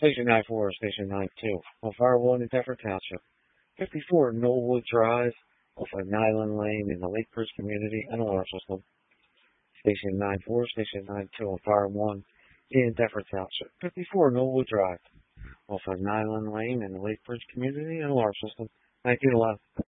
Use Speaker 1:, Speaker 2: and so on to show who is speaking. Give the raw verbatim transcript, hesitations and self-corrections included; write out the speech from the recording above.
Speaker 1: Station nine four, Station nine two, on Fire one in Deptford Township. fifty-four Knollwood Drive, off of Nyland Lane in the Lakebridge community and alarm system. Station nine four, Station nine two, on Fire one in Deptford Township. fifty-four Knollwood Drive, off of Nyland Lane in the Lakebridge community and alarm system. nineteen eleven.